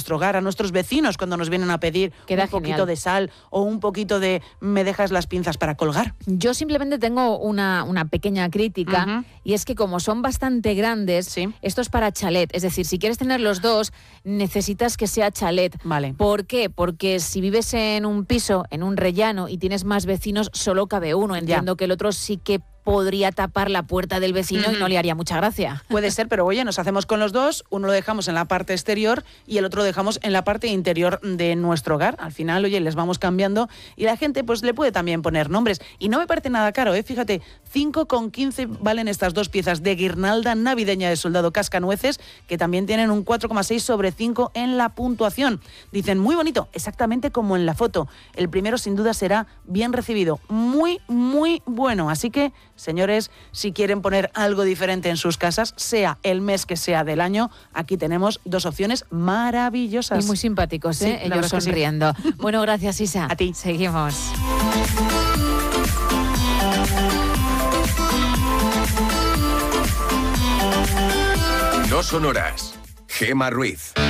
nuestro hogar, a nuestros vecinos cuando nos vienen a pedir Queda un poquito genial. de sal o un poquito de me dejas las pinzas para colgar. Yo simplemente tengo una pequeña crítica, Ujú. y es que como son bastante grandes, Sí. esto es para chalet. Es decir, si quieres tener los dos, necesitas que sea chalet. Vale. ¿Por qué? Porque si vives en un piso, en un rellano, y tienes más vecinos, solo cabe uno. Entiendo que el otro sí que podría tapar la puerta del vecino y no le haría mucha gracia. Puede ser, pero oye, nos hacemos con los dos, uno lo dejamos en la parte exterior y el otro lo dejamos en la parte interior de nuestro hogar. Al final, oye, les vamos cambiando y la gente pues le puede también poner nombres. Y no me parece nada caro, fíjate, 5,15 valen estas dos piezas de guirnalda navideña de soldado cascanueces, que también tienen un 4,6 sobre 5 en la puntuación. Dicen, muy bonito, exactamente como en la foto. El primero sin duda será bien recibido, muy, muy bueno. Así que, señores, si quieren poner algo diferente en sus casas, sea el mes que sea del año, aquí tenemos dos opciones maravillosas. Y muy simpáticos, Sí, la ellos verdad es que sí. sonriendo. Bueno, gracias, Isa. A ti. Seguimos. No Sonoras. Gema Ruiz.